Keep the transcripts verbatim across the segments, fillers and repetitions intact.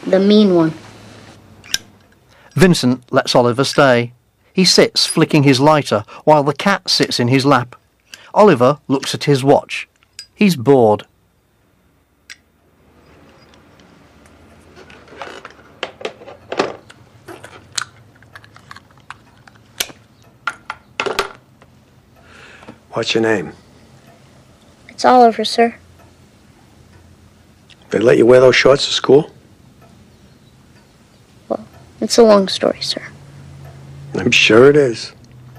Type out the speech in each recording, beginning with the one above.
The mean one. Vincent lets Oliver stay. He sits flicking his lighter while the cat sits in his lap. Oliver looks at his watch. He's bored. What's your name? It's Oliver, sir. They let you wear those shorts to school? Well, it's a long story, sir. I'm sure it is.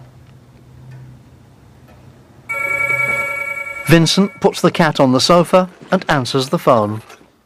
Vincent puts the cat on the sofa and answers the phone.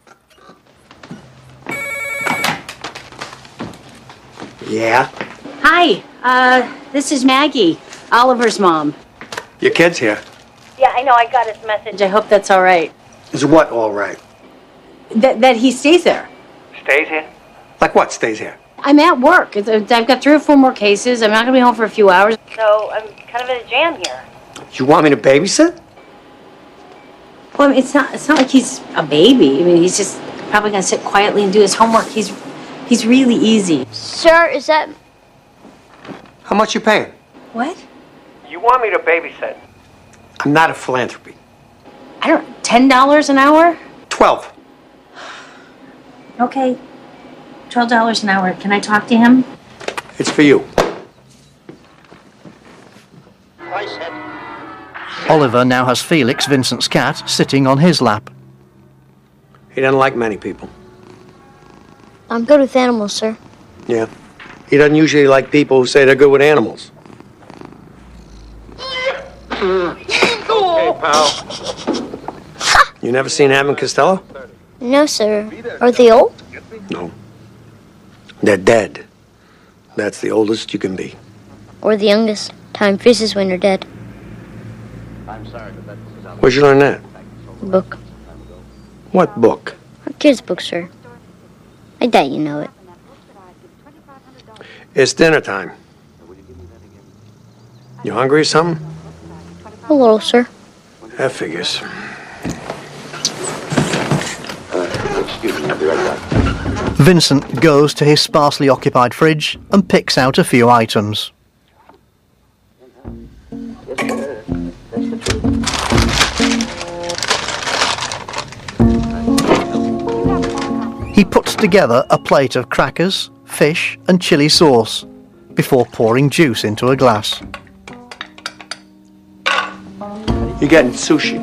Yeah? Hi, uh, this is Maggie, Oliver's mom. Your kid's here. Yeah, I know, I got his message. I hope that's all right. Is what all right? That, that he stays there. Stays here? Like what stays here? I'm at work. It's, I've got three or four more cases. I'm not going to be home for a few hours. So I'm kind of in a jam here. You want me to babysit? Well, I mean, it's not, it's not like he's a baby. I mean, he's just probably going to sit quietly and do his homework. He's, he's really easy. Sir, is that... How much you paying? What? You want me to babysit? I'm not a philanthropy. I don't, ten dollars an hour? Twelve. Okay. twelve dollars an hour. Can I talk to him? It's for you. Oliver now has Felix, Vincent's cat, sitting on his lap. He doesn't like many people. I'm good with animals, sir. Yeah. He doesn't usually like people who say they're good with animals. Okay, pal. You never seen Abbott and Costello? No, sir. Are they old? No. They're dead. That's the oldest you can be. Or the youngest. Time freezes when you're dead. Where'd you learn that? Book. What book? A kid's book, sir. I doubt you know it. It's dinner time. You hungry or something? A little, sir. That figures. Vincent goes to his sparsely occupied fridge and picks out a few items. He puts together a plate of crackers, fish and chili sauce before pouring juice into a glass. You're getting sushi.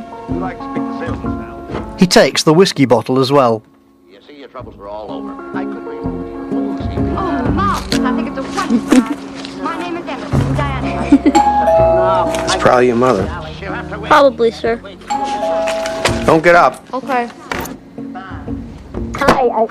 He takes the whiskey bottle as well. You see, your troubles were all over. I could read. Oh, Mom, I think it's a wonderful. My name is Emma. Diana. It's probably your mother. Probably, sir. Don't get up. Okay. Hi, I...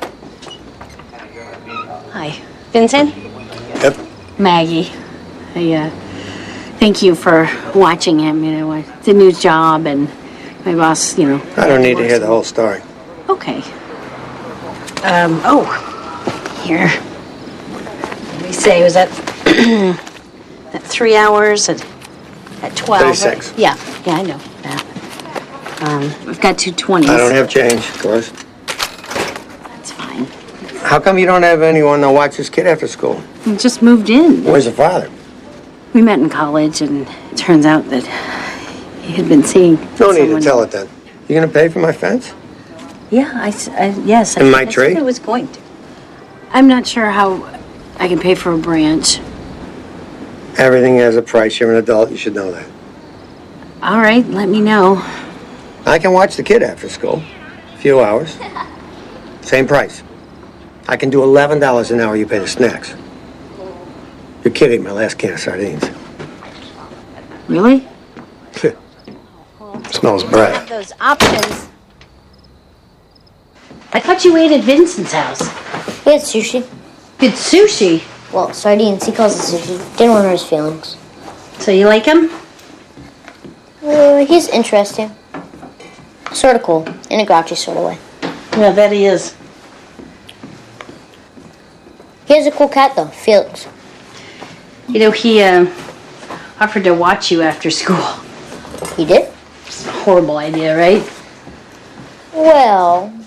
Hi. Vincent? Yep. Maggie. I, uh, thank you for watching him, you know. It's a new job, and my boss, you know. I don't need to hear the whole story. Okay. Um, oh, here. Let me say, was that, that three hours at, at twelve? thirty-six. Yeah, yeah, I know that. Um, I've got two twenties. I don't have change, of course. That's fine. How come you don't have anyone to watch this kid after school? We just moved in. Where's the father? We met in college, and it turns out that he had been seeing No need someone. to tell it then. You gonna pay for my fence? Yeah, I, s- I- yes. I, And my I tree? said I was going to. I'm not sure how I can pay for a branch. Everything has a price. You're an adult. You should know that. All right, let me know. I can watch the kid after school. A few hours. Same price. I can do eleven dollars an hour. You pay the snacks. You're kidding. My last can of sardines. Really? Smells bread. Those options. I thought you ate at Vincent's house. He had sushi. Good sushi. Well, sardines. He calls it sushi. Didn't want to hurt his feelings. So you like him? Uh, he's interesting. Sort of cool. In a grouchy sort of way. Yeah, that he is. He has a cool cat, though. Felix. You know, he uh, offered to watch you after school. He did? It's a horrible idea, right? Well,